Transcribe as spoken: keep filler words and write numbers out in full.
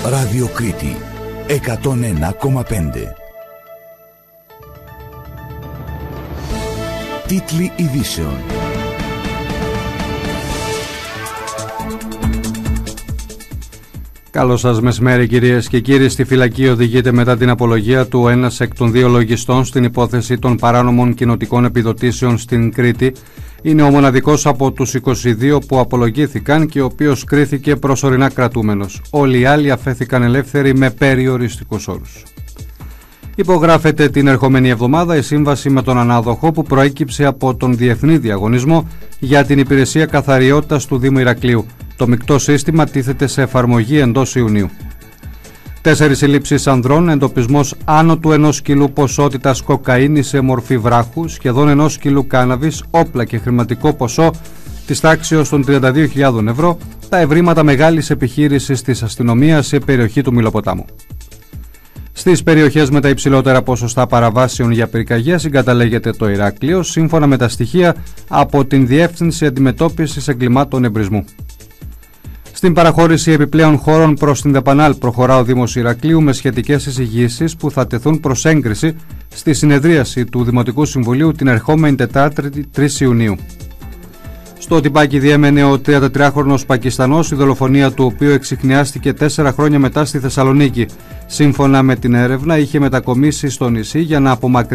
Ραδιοκρίτη εκατόν ένα κόμμα πέντε. Τίτλοι ειδήσεων. Καλό σας μεσημέρι κυρίες και κύριοι. Στη φυλακή οδηγείται μετά την απολογία του ένας εκ των δύο λογιστών στην υπόθεση των παράνομων κοινοτικών επιδοτήσεων στην Κρήτη. Είναι ο μοναδικός από τους είκοσι δύο που απολογήθηκαν και ο οποίος κρίθηκε προσωρινά κρατούμενος. Όλοι οι άλλοι αφέθηκαν ελεύθεροι με περιοριστικούς όρους. Υπογράφεται την ερχομένη εβδομάδα η σύμβαση με τον ανάδοχο που προέκυψε από τον Διεθνή Διαγωνισμό για την υπηρεσία καθαριότητας του Δήμου Ηρακλείου. Το μεικτό σύστημα τίθεται σε εφαρμογή εντός Ιουνίου. Τέσσερις συλλήψεις ανδρών, εντοπισμός άνω του ενός κιλού ποσότητας κοκαίνης σε μορφή βράχου, σχεδόν ενός κιλού κάναβης, όπλα και χρηματικό ποσό της τάξεως των τριάντα δύο χιλιάδων ευρώ, τα ευρήματα μεγάλης επιχείρησης της αστυνομίας σε περιοχή του Μυλοποτάμου. Στις περιοχές με τα υψηλότερα ποσοστά παραβάσεων για πυρκαγιές συγκαταλέγεται το Ηράκλειο, σύμφωνα με τα στοιχεία από την Διεύθυνση Αντιμετώπισης Εγκλημάτων Εμπρισμού. Στην παραχώρηση επιπλέον χώρων προς την ΔΕΠΑΝΑΛ προχωρά ο Δήμος Ηρακλείου με σχετικές εισηγήσεις που θα τεθούν προς έγκριση στη συνεδρίαση του Δημοτικού Συμβουλίου την ερχόμενη Τετάρτη τρεις Ιουνίου. Στο τυπάκι διέμενε ο τριαντατριάχρονος Πακιστανός, η δολοφονία του οποίου εξιχνιάστηκε τέσσερα χρόνια μετά στη Θεσσαλονίκη. Σύμφωνα με την έρευνα, είχε μετακομίσει στο νησί για να απομακρυνθεί